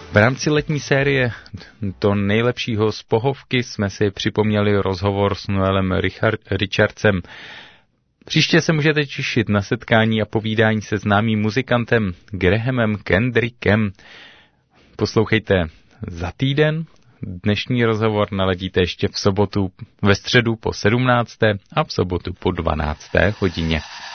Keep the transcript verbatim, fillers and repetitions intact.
V rámci letní série To nejlepšího z pohovky jsme si připomněli rozhovor s Noelem Richard, Richardsem. Příště se můžete těšit na setkání a povídání se známým muzikantem Grahamem Kendrickem. Poslouchejte za týden. Dnešní rozhovor naladíte ještě v sobotu, ve středu po sedmnácté a v sobotu po dvanácté hodině.